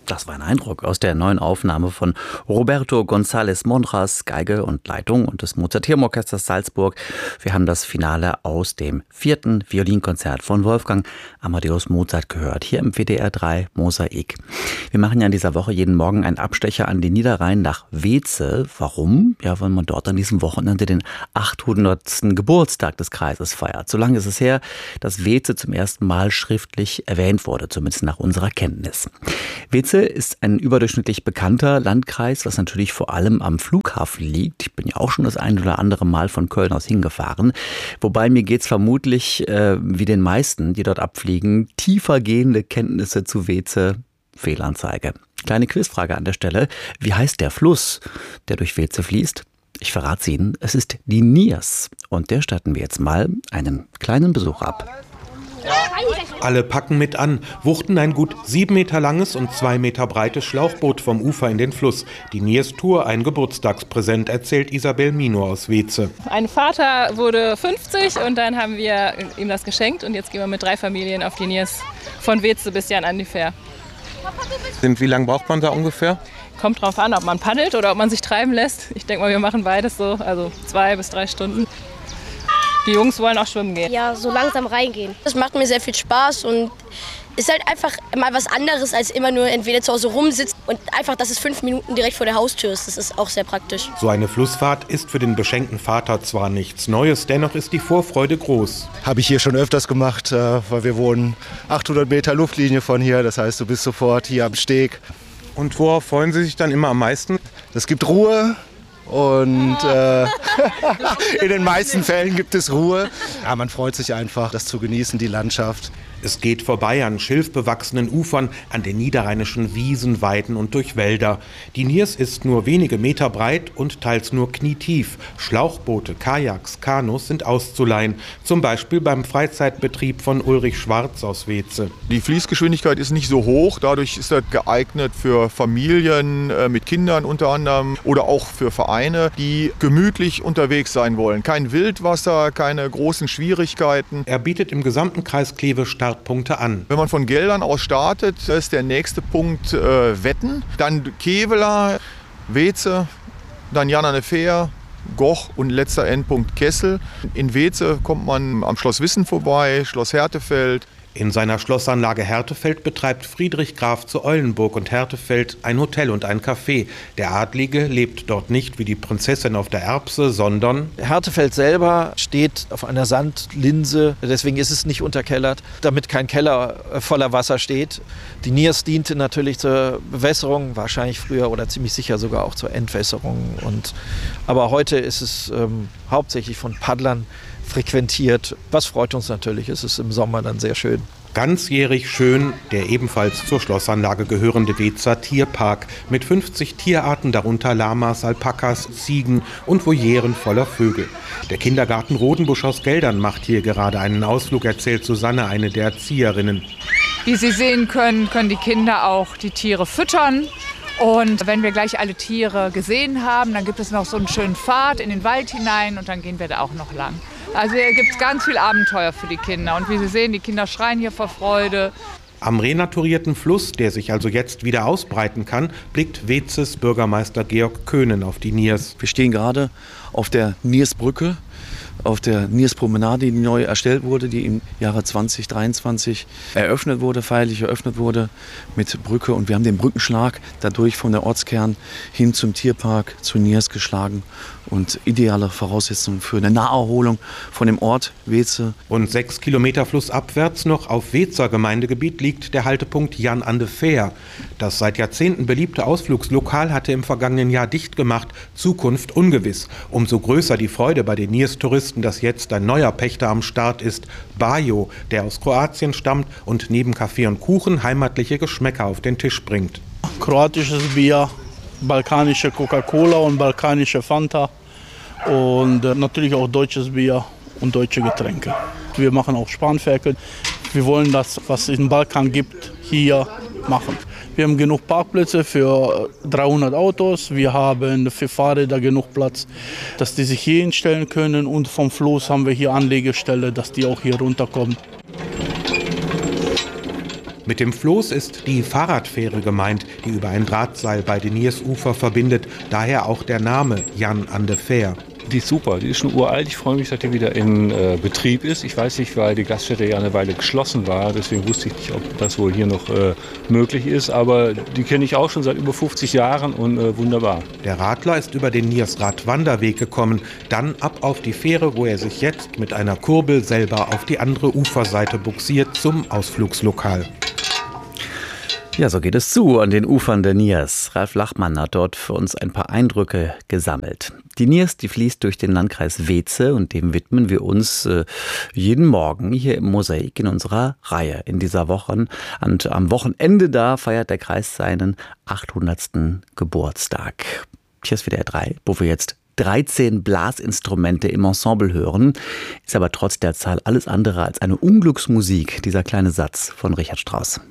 Das war ein Eindruck aus der neuen Aufnahme von Roberto González Monjas, Geige und Leitung und des Mozarteum-Orchesters Salzburg. Wir haben das Finale aus dem 4. Violinkonzert von Wolfgang Amadeus Mozart gehört, hier im WDR 3 Mosaik. Wir machen ja in dieser Woche jeden Morgen einen Abstecher an den Niederrhein nach Weeze. Warum? Ja, weil man dort an diesem Wochenende den 800. Geburtstag des Kreises feiert. So lange ist es her, dass Weeze zum ersten Mal schriftlich erwähnt wurde, zumindest nach unserer Kenntnis. Weeze ist ein überdurchschnittlich bekannter Landkreis, was natürlich vor allem am Flughafen liegt. Ich bin ja auch schon das ein oder andere Mal von Köln aus hingefahren. Wobei mir geht's vermutlich wie den meisten, die dort abfliegen, tiefergehende Kenntnisse zu Weeze. Fehlanzeige. Kleine Quizfrage an der Stelle. Wie heißt der Fluss, der durch Weeze fließt? Ich verrate es Ihnen, es ist die Niers. Und der statten wir jetzt mal einen kleinen Besuch ab. Alle packen mit an, wuchten ein gut 7 Meter langes und 2 Meter breites Schlauchboot vom Ufer in den Fluss. Die Niers-Tour, ein Geburtstagspräsent, erzählt Isabel Mino aus Weeze. Ein Vater wurde 50 und dann haben wir ihm das geschenkt. Und jetzt gehen wir mit 3 Familien auf die Niers von Weeze bis Jan an die Fähr. Wie lange braucht man da ungefähr? Kommt drauf an, ob man paddelt oder ob man sich treiben lässt. Ich denke mal, wir machen beides so, also 2 bis 3 Stunden. Die Jungs wollen auch schwimmen gehen. Ja, so langsam reingehen. Das macht mir sehr viel Spaß und ist halt einfach mal was anderes, als immer nur entweder zu Hause rumsitzen und einfach, dass es 5 Minuten direkt vor der Haustür ist. Das ist auch sehr praktisch. So eine Flussfahrt ist für den beschenkten Vater zwar nichts Neues, dennoch ist die Vorfreude groß. Habe ich hier schon öfters gemacht, weil wir wohnen 800 Meter Luftlinie von hier. Das heißt, du bist sofort hier am Steg. Und worauf freuen Sie sich dann immer am meisten? Es gibt Ruhe. Und in den meisten Fällen gibt es Ruhe. Ja, man freut sich einfach, das zu genießen, die Landschaft. Es geht vorbei an schilfbewachsenen Ufern, an den niederrheinischen Wiesen, Weiden und durch Wälder. Die Niers ist nur wenige Meter breit und teils nur knietief. Schlauchboote, Kajaks, Kanus sind auszuleihen. Zum Beispiel beim Freizeitbetrieb von Ulrich Schwarz aus Weeze. Die Fließgeschwindigkeit ist nicht so hoch, dadurch ist das geeignet für Familien mit Kindern unter anderem oder auch für Vereine, die gemütlich unterwegs sein wollen. Kein Wildwasser, keine großen Schwierigkeiten. Er bietet im gesamten Kreis Kleve Startpunkte an. Wenn man von Geldern aus startet, ist der nächste Punkt Wetten, dann Kevela, Weeze, dann Jan an der Fähr, Goch und letzter Endpunkt Kessel. In Weeze kommt man am Schloss Wissen vorbei, Schloss Hertefeld. In seiner Schlossanlage Hertefeld betreibt Friedrich Graf zu Eulenburg und Hertefeld ein Hotel und ein Café. Der Adlige lebt dort nicht wie die Prinzessin auf der Erbse, sondern... Hertefeld selber steht auf einer Sandlinse, deswegen ist es nicht unterkellert, damit kein Keller voller Wasser steht. Die Niers diente natürlich zur Bewässerung, wahrscheinlich früher oder ziemlich sicher sogar auch zur Entwässerung. Aber heute ist es hauptsächlich von Paddlern frequentiert. Was freut uns natürlich, es ist im Sommer dann sehr schön. Ganzjährig schön der ebenfalls zur Schlossanlage gehörende Weezer Tierpark mit 50 Tierarten, darunter Lamas, Alpakas, Ziegen und Volieren voller Vögel. Der Kindergarten Rodenbusch aus Geldern macht hier gerade einen Ausflug, erzählt Susanne, eine der Erzieherinnen. Wie Sie sehen können, können die Kinder auch die Tiere füttern. Und wenn wir gleich alle Tiere gesehen haben, dann gibt es noch so einen schönen Pfad in den Wald hinein und dann gehen wir da auch noch lang. Also hier gibt es ganz viel Abenteuer für die Kinder. Und wie Sie sehen, die Kinder schreien hier vor Freude. Am renaturierten Fluss, der sich also jetzt wieder ausbreiten kann, blickt Weezes Bürgermeister Georg Köhnen auf die Niers. Wir stehen gerade auf der Niersbrücke, auf der Nierspromenade, die neu erstellt wurde, die im Jahre 2023 feierlich eröffnet wurde mit Brücke. Und wir haben den Brückenschlag dadurch von der Ortskern hin zum Tierpark zu Niers geschlagen. Und ideale Voraussetzungen für eine Naherholung von dem Ort Weeze. Rund 6 Kilometer flussabwärts noch auf Weezer Gemeindegebiet liegt der Haltepunkt Jan an de Fähr. Das seit Jahrzehnten beliebte Ausflugslokal hatte im vergangenen Jahr dicht gemacht. Zukunft ungewiss. Umso größer die Freude bei den Niers-Touristen, dass jetzt ein neuer Pächter am Start ist. Bajo, der aus Kroatien stammt und neben Kaffee und Kuchen heimatliche Geschmäcker auf den Tisch bringt. Kroatisches Bier, balkanische Coca-Cola und balkanische Fanta und natürlich auch deutsches Bier und deutsche Getränke. Wir machen auch Spanferkel. Wir wollen das, was es im Balkan gibt, hier machen. Wir haben genug Parkplätze für 300 Autos. Wir haben für Fahrräder genug Platz, dass die sich hier hinstellen können. Und vom Fluss haben wir hier Anlegestelle, dass die auch hier runterkommen. Mit dem Floß ist die Fahrradfähre gemeint, die über ein Drahtseil bei den Niersufer verbindet. Daher auch der Name Jan an de Veer. Die ist super, die ist schon uralt. Ich freue mich, dass die wieder in Betrieb ist. Ich weiß nicht, weil die Gaststätte ja eine Weile geschlossen war. Deswegen wusste ich nicht, ob das wohl hier noch möglich ist. Aber die kenne ich auch schon seit über 50 Jahren und wunderbar. Der Radler ist über den Niersrad-Wanderweg gekommen. Dann ab auf die Fähre, wo er sich jetzt mit einer Kurbel selber auf die andere Uferseite bugsiert zum Ausflugslokal. Ja, so geht es zu an den Ufern der Niers. Ralf Lachmann hat dort für uns ein paar Eindrücke gesammelt. Die Niers, die fließt durch den Landkreis Weeze und dem widmen wir uns jeden Morgen hier im Mosaik in unserer Reihe in dieser Woche. Und am Wochenende da feiert der Kreis seinen 800. Geburtstag. Hier ist WDR 3, wo wir jetzt 13 Blasinstrumente im Ensemble hören, ist aber trotz der Zahl alles andere als eine Unglücksmusik, dieser kleine Satz von Richard Strauss.